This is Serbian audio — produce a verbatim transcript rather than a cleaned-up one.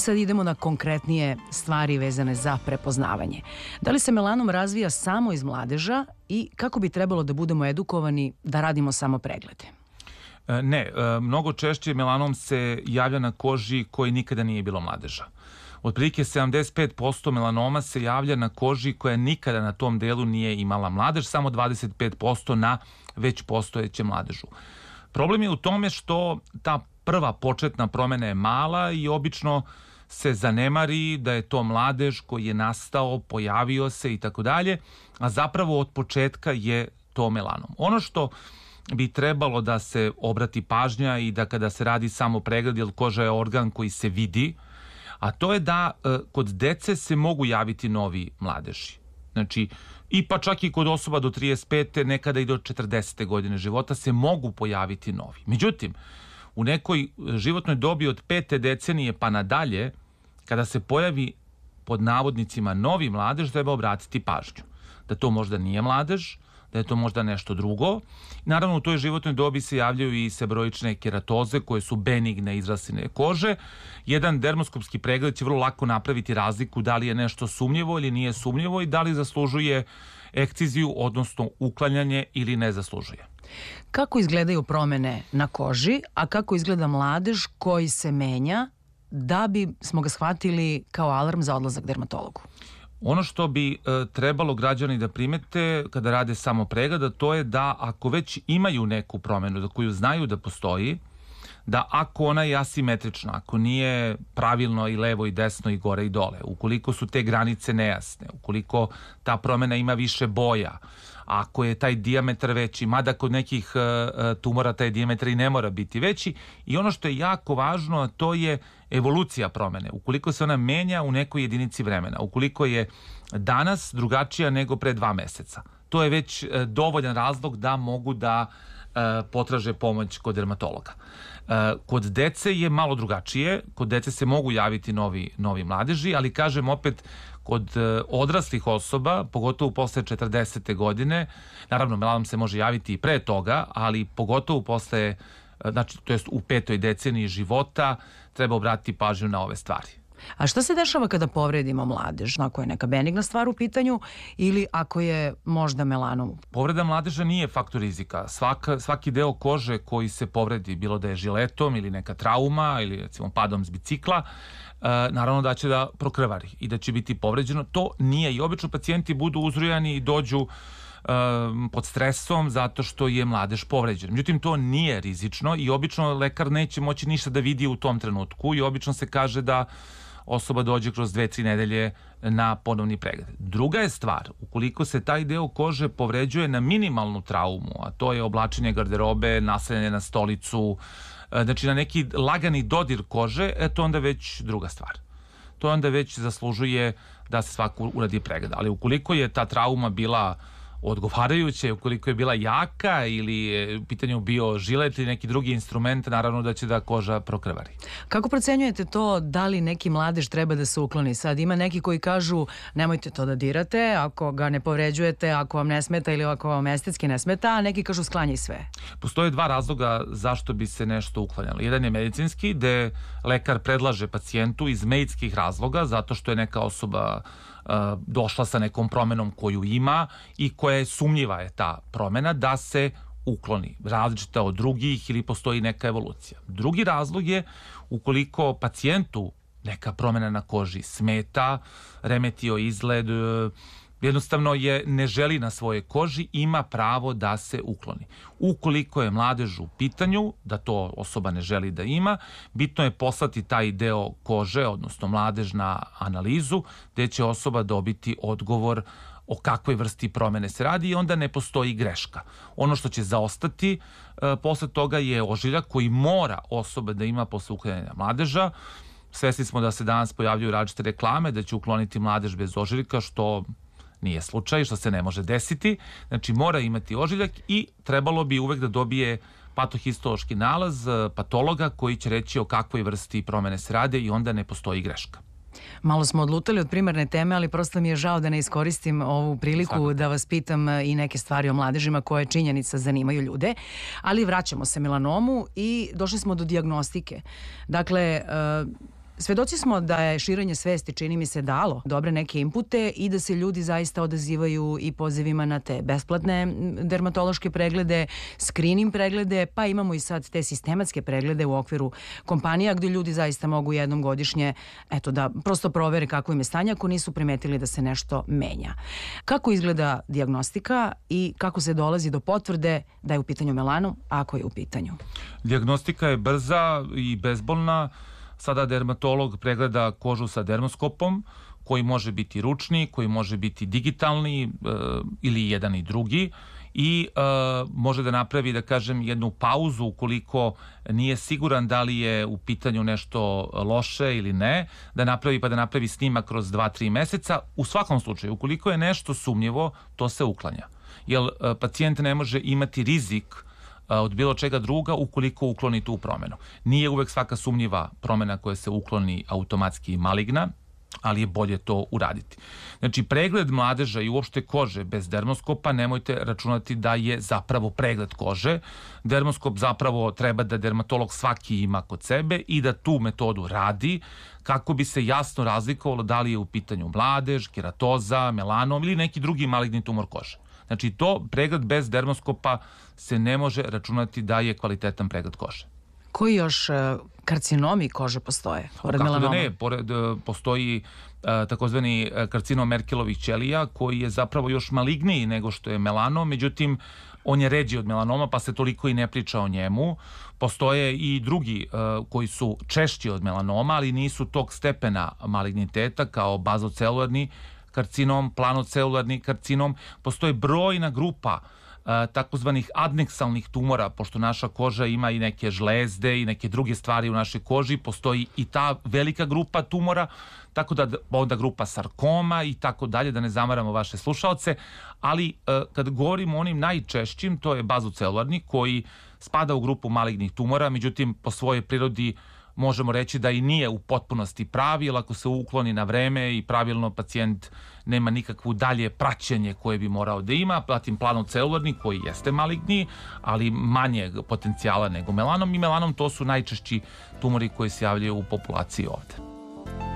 sad idemo na konkretnije stvari vezane za prepoznavanje. Da li se melanom razvija samo iz mladeža i kako bi trebalo da budemo edukovani da radimo samo preglede? Ne, mnogo češće melanom se javlja na koži koji nikada nije bilo mladeža. Otprilike sedamdeset pet posto melanoma se javlja na koži koja nikada na tom delu nije imala mladež, samo dvadeset pet posto na već postojećem mladežu. Problem je u tome što ta prva početna promena je mala i obično se zanemari da je to mladež koji je nastao, pojavio se i tako dalje, a zapravo od početka je to melanom. Ono što bi trebalo da se obrati pažnja i da kada se radi samo pregled, jer koža je organ koji se vidi, a to je da e, kod dece se mogu javiti novi mladeži. Znači, i pa čak i kod osoba do trideset pete, nekada i do četrdesete godine života se mogu pojaviti novi. Međutim, u nekoj životnoj dobi od pete decenije pa nadalje, kada se pojavi pod navodnicima novi mladež, treba obratiti pažnju. Da to možda nije mladež, da je to možda nešto drugo. Naravno, u toj životnoj dobi se javljaju i sebroične keratoze koje su benigne izrasline kože. Jedan dermoskopski pregled će vrlo lako napraviti razliku da li je nešto sumnjivo ili nije sumnjivo i da li zaslužuje ekciziju, odnosno uklanjanje ili ne zaslužuje. Kako izgledaju promene na koži, a kako izgleda mladež koji se menja da bi smo ga shvatili kao alarm za odlazak dermatologu? Ono što bi e, trebalo građani da primete kada rade samo pregleda, to je da ako već imaju neku promenu za koju znaju da postoji, da ako ona je asimetrična, ako nije pravilno i levo i desno i gore i dole, ukoliko su te granice nejasne, ukoliko ta promena ima više boja, ako je taj dijametar veći, mada kod nekih uh, tumora taj dijametar i ne mora biti veći, i ono što je jako važno, a to je evolucija promene. Ukoliko se ona menja u nekoj jedinici vremena, ukoliko je danas drugačija nego pre dva meseca, to je već uh, dovoljan razlog da mogu da uh, potraže pomoć kod dermatologa. Uh, kod dece je malo drugačije, kod dece se mogu javiti novi, novi mladeži, ali kažem opet, kod odraslih osoba, pogotovo posle četrdesete godine, naravno melanom se može javiti i pre toga, ali pogotovo posle, znači, to jest u petoj deceniji života, treba obratiti pažnju na ove stvari. A šta se dešava kada povredimo mladež? Ako je neka benigna stvar u pitanju ili ako je možda melanom? Povreda mladeža nije faktor rizika. Svaka, svaki deo kože koji se povredi, bilo da je žiletom ili neka trauma ili recimo padom s bicikla, e, naravno da će da prokrvari i da će biti povređeno. To nije i obično pacijenti budu uzrujani i dođu e, pod stresom zato što je mladež povređen. Međutim, to nije rizično i obično lekar neće moći ništa da vidi u tom trenutku i obično se kaže da osoba dođe kroz dve, tri nedelje na ponovni pregled. Druga je stvar, ukoliko se taj deo kože povređuje na minimalnu traumu, a to je oblačenje garderobe, naslanjanje na stolicu, znači na neki lagani dodir kože, e, to onda već druga stvar. To onda već zaslužuje da se svako uradi pregled. Ali ukoliko je ta trauma bila odgovarajuće, ukoliko je bila jaka ili je u pitanju bio žilet ili neki drugi instrument, naravno da će da koža prokrvari. Kako procenjujete to da li neki mladež treba da se ukloni? Sad ima neki koji kažu nemojte to da dirate, ako ga ne povređujete, ako vam ne smeta ili ako vam estetski ne smeta, a neki kažu sklanjaj sve. Postoje dva razloga zašto bi se nešto uklanjalo. Jedan je medicinski, gde lekar predlaže pacijentu iz medicinskih razloga, zato što je neka osoba došla sa nekom promenom koju ima i koja je sumnjiva je ta promena, da se ukloni, različita od drugih ili postoji neka evolucija. Drugi razlog je ukoliko pacijentu neka promena na koži smeta, remetio izgled, jednostavno je ne želi na svojoj koži, ima pravo da se ukloni. Ukoliko je mladež u pitanju, da to osoba ne želi da ima, bitno je poslati taj deo kože, odnosno mladež, na analizu, gde će osoba dobiti odgovor o kakvoj vrsti promene se radi i onda ne postoji greška. Ono što će zaostati e, posle toga je ožiljak koji mora osoba da ima posle uklanjanja mladeža. Svesni smo da se danas pojavljuju različite reklame da će ukloniti mladež bez ožiljka, što nije slučaj, što se ne može desiti. Znači, mora imati ožiljak i trebalo bi uvek da dobije patohistološki nalaz patologa koji će reći o kakvoj vrsti promene se rade i onda ne postoji greška. Malo smo odlutali od primarne teme, ali prosto mi je žao da ne iskoristim ovu priliku Svakako. Da vas pitam i neke stvari o mladežima koje činjenica zanimaju ljude, ali vraćamo se melanomu i došli smo do dijagnostike. Dakle, Svedoci smo da je širenje svesti, čini mi se, dalo dobre neke impute i da se ljudi zaista odazivaju i pozivima na te besplatne dermatološke preglede, screening preglede, pa imamo i sad te sistematske preglede u okviru kompanija gde ljudi zaista mogu jednom godišnje eto, da prosto provere kako im je stanje ako nisu primetili da se nešto menja. Kako izgleda dijagnostika i kako se dolazi do potvrde da je u pitanju melanom, ako je u pitanju? Dijagnostika je brza i bezbolna. Sada dermatolog pregleda kožu sa dermoskopom, koji može biti ručni, koji može biti digitalni e, ili jedan i drugi i e, može da napravi, da kažem, jednu pauzu ukoliko nije siguran da li je u pitanju nešto loše ili ne, da napravi pa da napravi snimak kroz dva tri meseca. U svakom slučaju, ukoliko je nešto sumnjivo, to se uklanja. Jer e, pacijent ne može imati rizik od bilo čega druga ukoliko ukloni tu promenu. Nije uvek svaka sumnjiva promena koja se ukloni automatski maligna, ali je bolje to uraditi. Znači, pregled mladeža i uopšte kože bez dermoskopa nemojte računati da je zapravo pregled kože. Dermoskop zapravo treba da dermatolog svaki ima kod sebe i da tu metodu radi kako bi se jasno razlikovalo da li je u pitanju mladež, keratoza, melanom ili neki drugi maligni tumor kože. Znači, to pregled bez dermoskopa se ne može računati da je kvalitetan pregled kože. Koji još karcinomi kože postoje? Pored Kako melanoma? da ne, pored, postoji takozvani karcinom Merkelovih ćelija koji je zapravo još maligniji nego što je melanom, međutim on je ređi od melanoma pa se toliko i ne priča o njemu. Postoje i drugi koji su češći od melanoma, ali nisu tog stepena maligniteta kao bazocelularni karcinom, planocelularni karcinom. Postoji brojna grupa takozvanih adneksalnih tumora, pošto naša koža ima i neke žlezde i neke druge stvari u našoj koži, postoji i ta velika grupa tumora, tako da onda grupa sarkoma i tako dalje, da ne zamaramo vaše slušaoce, ali kad govorimo o onim najčešćim, to je bazocelularni koji spada u grupu malignih tumora, međutim po svojoj prirodi možemo reći da i nije u potpunosti pravi, jer ako se ukloni na vreme i pravilno, pacijent nema nikakvu dalje praćenje koje bi morao da ima, zatim planocelularni koji jeste maligni, ali manje potencijala nego melanom i melanom to su najčešći tumori koji se javljaju u populaciji ovde.